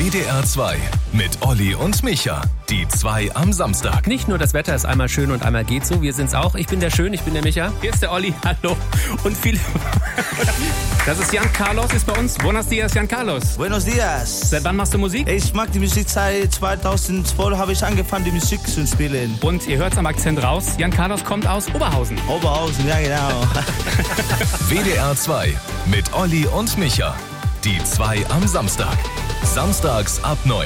WDR 2 mit Olli und Micha. Die 2 am Samstag. Nicht nur das Wetter ist einmal schön und einmal geht so, wir sind's auch. Ich bin der Schön, ich bin der Micha. Hier ist der Olli, hallo. Und viele... Das ist Jan Carlos, ist bei uns. Buenos dias, Jan Carlos. Buenos dias. Seit wann machst du Musik? Ich mag die Musik seit 2012, habe ich angefangen, die Musik zu spielen. Und ihr hört's am Akzent raus, Jan Carlos kommt aus Oberhausen. Oberhausen, ja genau. WDR 2 mit Olli und Micha. Die 2 am Samstag. Samstags ab 9.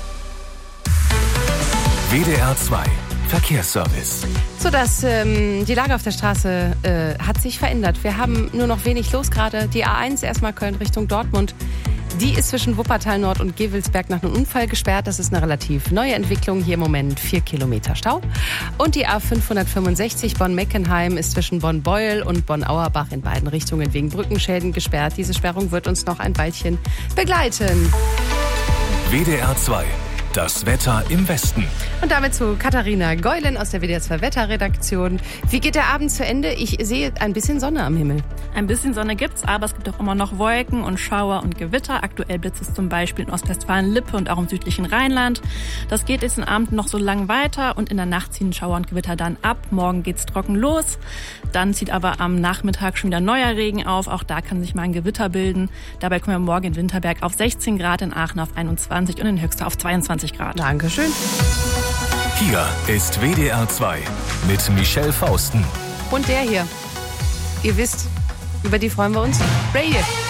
WDR 2 Verkehrsservice. So, die Lage auf der Straße hat sich verändert. Wir haben nur noch wenig los gerade. Die A1 erstmal Köln Richtung Dortmund. Die ist zwischen Wuppertal Nord und Gevelsberg nach einem Unfall gesperrt. Das ist eine relativ neue Entwicklung. Hier im Moment 4 Kilometer Stau. Und die A565 Bonn-Meckenheim ist zwischen Bonn-Beuel und Bonn-Auerbach in beiden Richtungen wegen Brückenschäden gesperrt. Diese Sperrung wird uns noch ein Weilchen begleiten. WDR 2. Das Wetter im Westen. Und damit zu Katharina Geulen aus der WDR 2 Wetterredaktion. Wie geht der Abend zu Ende? Ich sehe ein bisschen Sonne am Himmel. Ein bisschen Sonne gibt's, aber es gibt auch immer noch Wolken und Schauer und Gewitter. Aktuell blitzt es zum Beispiel in Ostwestfalen-Lippe und auch im südlichen Rheinland. Das geht jetzt am Abend noch so lang weiter und in der Nacht ziehen Schauer und Gewitter dann ab. Morgen geht's trocken los. Dann zieht aber am Nachmittag schon wieder neuer Regen auf. Auch da kann sich mal ein Gewitter bilden. Dabei kommen wir morgen in Winterberg auf 16 Grad, in Aachen auf 21 und in Höxter auf 22 Grad. Dankeschön. Hier ist WDR 2 mit Michelle Fausten. Und der hier. Ihr wisst, über die freuen wir uns. Ray.